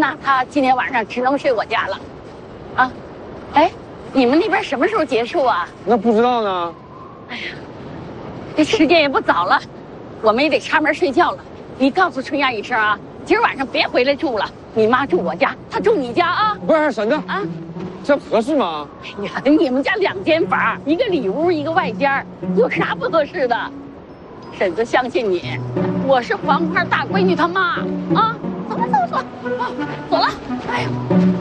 呢，他今天晚上只能睡我家了。啊，哎，你们那边什么时候结束啊？ 那不知道呢。 哎呀，这时间也不早了，我们也得插门睡觉了。你告诉春燕一声啊，今儿晚上别回来住了，你妈住我家，她住你家啊。 不是婶子啊， 这合适吗？ 哎呀，你们家2间房，一个里屋，一个外间，有啥不合适的？婶子相信你，我是黄花大闺女她妈啊。走了，走了，走了，走了。哎呀。